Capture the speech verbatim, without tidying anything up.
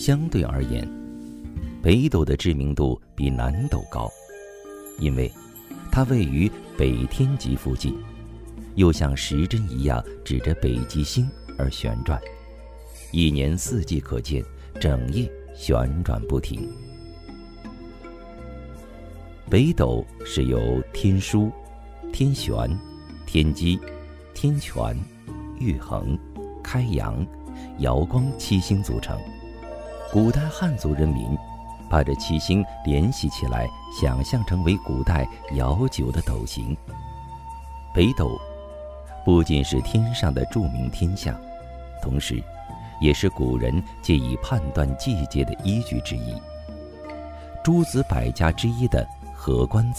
相对而言，北斗的知名度比南斗高，因为它位于北天极附近，又像时针一样指着北极星而旋转，一年四季可见，整夜旋转不停。北斗是由天枢、天璇、天机、天权、玉衡、开阳、瑶光七星组成。古代汉族人民把这七星联系起来，想象成为古代遥久的斗形。北斗不仅是天上的著名天象，同时也是古人借以判断季节的依据之一。诸子百家之一的《合观子》